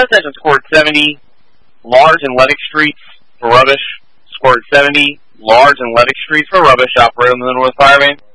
Station scored 70 large and Ledick streets for rubbish. Scored 70 large and Ledick streets for rubbish. Operator on the North Fire Main.